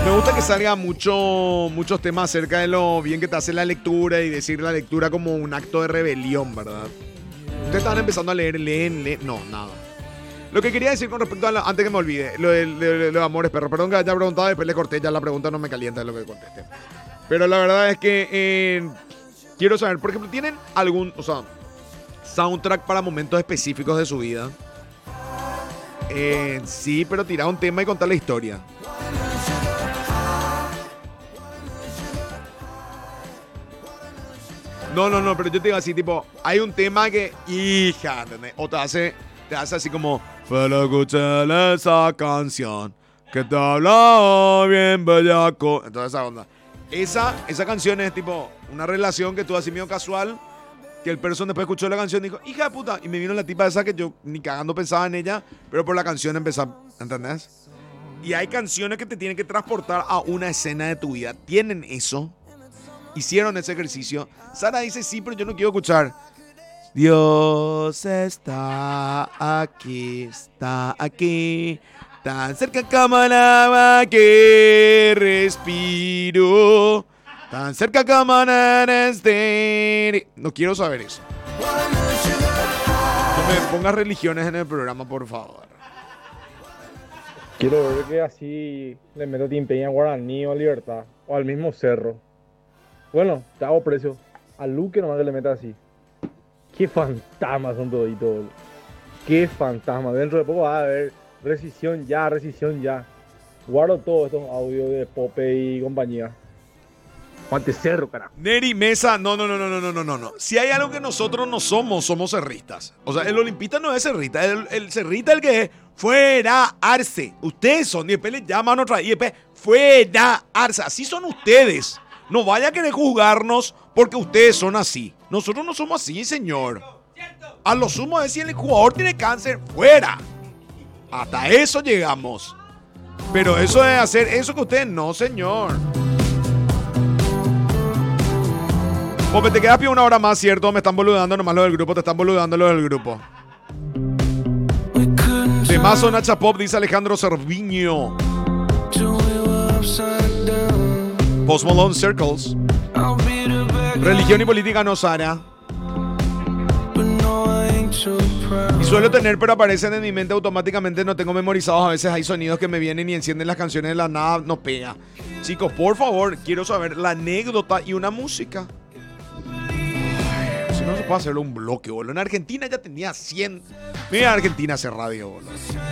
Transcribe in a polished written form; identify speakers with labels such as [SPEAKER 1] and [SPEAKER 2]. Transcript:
[SPEAKER 1] Me gusta que salga muchos temas acerca de lo bien que te hace la lectura y decir la lectura como un acto de rebelión, ¿verdad? Ustedes estaban empezando a leer, leen. No, nada. Lo que quería decir con respecto a antes que me olvide, lo de Amores Perros. Perdón que haya preguntado, después le corté ya la pregunta, no me calienta de lo que contesté. Pero la verdad es que quiero saber, por ejemplo, ¿tienen algún, soundtrack para momentos específicos de su vida? Sí, pero tirar un tema y contar la historia. No, pero yo te digo así, tipo, hay un tema que, hija, ¿entendés? O te hace así como, para escuchar esa canción que te habla bien bellaco. Entonces esa onda. Esa canción es tipo una relación que tú así medio casual, que el person después escuchó la canción y dijo, hija de puta, y me vino la tipa esa que yo ni cagando pensaba en ella, pero por la canción empezó, ¿entendés? Y hay canciones que te tienen que transportar a una escena de tu vida. ¿Tienen eso? ¿Hicieron ese ejercicio? Sara dice sí, pero yo no quiero escuchar. Dios está aquí, tan cerca como la agua que respiro, tan cerca como este. No quiero saber eso. No me pongas religiones en el programa, por favor.
[SPEAKER 2] Quiero ver que así le meto Timpeña a Guaraní o a Libertad, o al mismo Cerro. Bueno, te hago precio. A Luque nomás que le meta así. Qué fantasmas son toditos, boludo. Qué fantasmas. Dentro de poco va a haber rescisión ya. Guardo todos estos audios de Pope y compañía. Juante Cerro, carajo.
[SPEAKER 1] Neri Mesa, no. Si hay algo que nosotros no somos cerristas. O sea, el olimpista no es cerrista. El cerrista es el que es fuera Arce. Ustedes son. Y después le llaman otra. Y después fuera Arce. Así son ustedes. No vaya a querer juzgarnos porque ustedes son así. Nosotros no somos así, señor. A lo sumo es si el jugador tiene cáncer, fuera. Hasta eso llegamos. Pero eso es hacer eso que ustedes no, señor. Pope, te quedas pie una hora más, ¿cierto? Me están boludando nomás lo del grupo. Te están boludando lo del grupo. Temazo Nacha Pop, dice Alejandro Cerviño. Post Malone Circles. Religión y política no, Sara. Y suelo tener, pero aparecen en mi mente automáticamente. No tengo memorizados. A veces hay sonidos que me vienen y encienden las canciones de la nada. No pega. Chicos, por favor, quiero saber la anécdota y una música. Si no se puede hacerlo un bloque, boludo. En Argentina ya tenía 100. Mira, Argentina hace radio, boludo.